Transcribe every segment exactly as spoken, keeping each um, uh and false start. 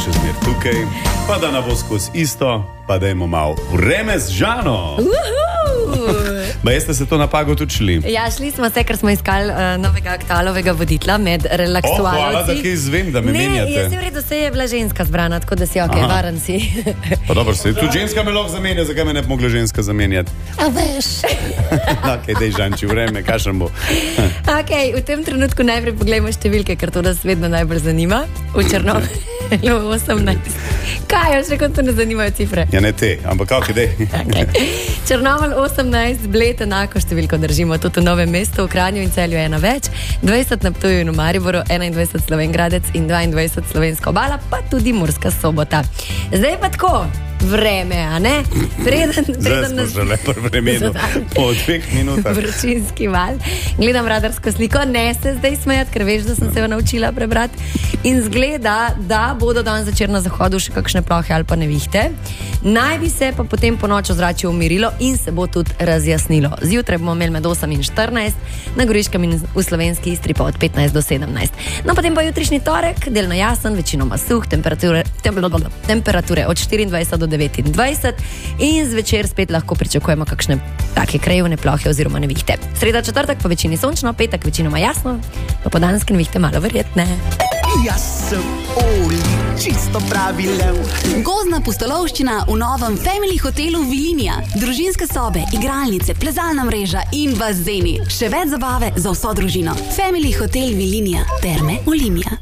še zmer tukaj, pa da na bo skozi isto, pa dajmo malo vreme z Žano. Ba jeste se to napago tudi šli? Ja, šli smo se, ker smo iskali uh, novega aktualovega voditla med relaksualci. Oh, hvala, da kaj izvem, da me ne, menjate. Ne, jaz je v redu, se je bila ženska zbrana, tako da si ok, Aha. varen si. Pa dobro, se tudi ženska me lahko zamenja, zakaj me ne bi mogla ženska zamenjati? A veš. Ok, dej Žanči, vreme, kašem bo. Ok, v tem trenutku najprej pogledamo številke, ker to nas vedno najbolj zanima. V Črnomlju osemnajst. Kaj, još rekom, to ne zanimajo cifre? Ja, ne te, ampak kako dej. Okay. Črnomelj osemnajst, Bled enako številko držimo, tudi v Novem mestu, v Kranju in Celju ena več, dvajset na Ptuju in v Mariboru, enaindvajset Slovenj Gradec in dvaindvajset Slovenska Obala, pa tudi Murska Sobota. Zdaj pa tako, vreme, a ne? Preden, preden Zdaj smo nas... že lepo vremenu, po dveh minutah. Vročinski val. Gledam radarsko sliko, ne se zdaj smejati, ker veš, da sem se jo naučila prebrati. In zgleda, da bodo danes zvečer na zahodu še kakšne plohe ali pa nevihte. Naj bi se pa potem po noč ozračje umirilo in se bo tudi razjasnilo. Zjutraj bomo imeli med osem in štirinajst, na Goriškem in v Slovenski Istri pa od petnajst do sedemnajst. No, potem pa jutrišnji torek, delno jasen, večinoma suh, temperature, temperature od štiriindvajset do devetindvajset in zvečer spet lahko pričakujemo kakšne take krajevne plohe oziroma nevihte. Sreda, četrtek pa večini sončno, petek večinoma jasno, pa podanske nevihte malo verjetne. Jaz sem Oli, čisto pravi lev. Gozdna pustolovščina v novem Family hotelu Vilinija. Družinske sobe, igralnice, plezalna mreža in bazeni. Še več zabave za vso družino. Family hotel Vilinija. Terme Olimia.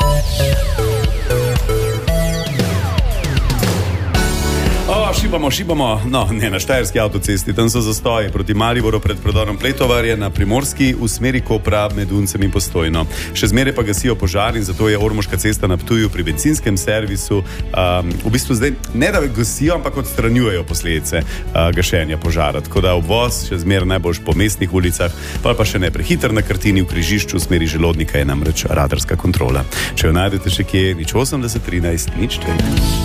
O, šibamo, šibamo, no, ne na štajerski avtocesti, tam so zastoji proti Mariboru pred predorom Pletovarje, na Primorski v smeri Kopra med Uncem in Postojno. Še zmeraj pa gasijo požar in zato je Ormoška cesta na Ptuju pri bencinskem servisu um, v bistvu zdaj ne da gasijo, ampak odstranjujejo posledice uh, gašenja požara. Tako da obvoz še zmeraj najboljš po mestnih ulicah, pa pa še ne prehiter na Krtini v križišču v smeri Želodnika je namreč radarska kontrola. Če jo najdete še kje, nič osemdeset trinajst, nič dve.